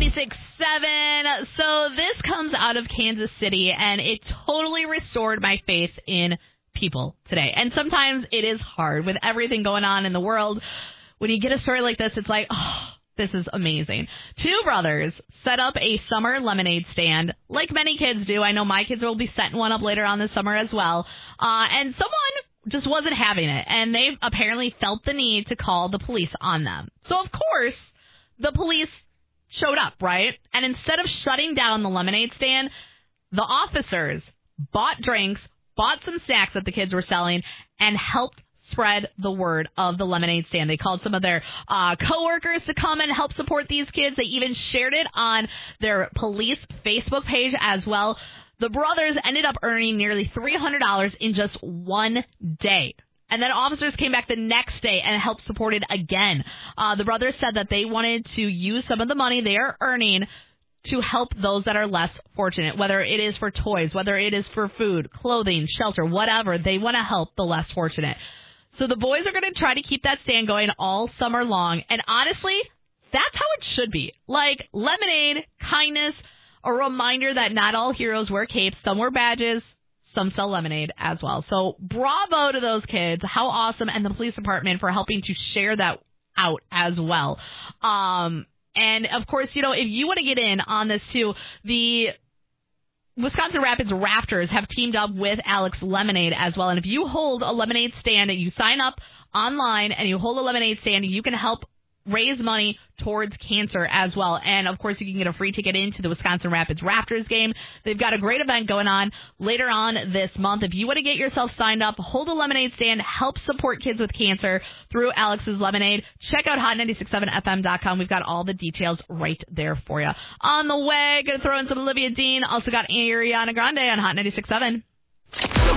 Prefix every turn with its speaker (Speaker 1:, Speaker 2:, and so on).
Speaker 1: 96.7. So this comes out of Kansas City, and it totally restored my faith in people today. And sometimes it is hard with everything going on in the world. When you get a story like this, it's like, oh, this is amazing. Two brothers set up a summer lemonade stand, like many kids do. I know my kids will be setting one up later on this summer as well. And someone just wasn't having it, and they apparently felt the need to call the police on them. So, of course, the police showed up, right? And instead of shutting down the lemonade stand, the officers bought drinks, bought some snacks that the kids were selling, and helped spread the word of the lemonade stand. They called some of their coworkers to come and help support these kids. They even shared it on their police Facebook page as well. The brothers ended up earning nearly $300 in just one day. And then officers came back the next day and helped support it again. The brothers said that they wanted to use some of the money they are earning to help those that are less fortunate, whether it is for toys, whether it is for food, clothing, shelter, whatever. They want to help the less fortunate. So the boys are going to try to keep that stand going all summer long. And honestly, that's how it should be. Like lemonade, kindness, a reminder that not all heroes wear capes. Some wear badges. Some sell lemonade as well. So bravo to those kids. How awesome. And the police department for helping to share that out as well. And, of course, you know, if you want to get in on this, too, the Wisconsin Rapids Raptors have teamed up with Alex Lemonade as well. And if you hold a lemonade stand and you sign up online and you hold a lemonade stand, you can help raise money towards cancer as well. And, of course, you can get a free ticket into the Wisconsin Rapids Raptors game. They've got a great event going on later on this month. If you want to get yourself signed up, hold a lemonade stand, help support kids with cancer through Alex's Lemonade. Check out hot967fm.com. We've got all the details right there for you. On the way, going to throw in some Olivia Dean. Also got Ariana Grande on Hot 96.7.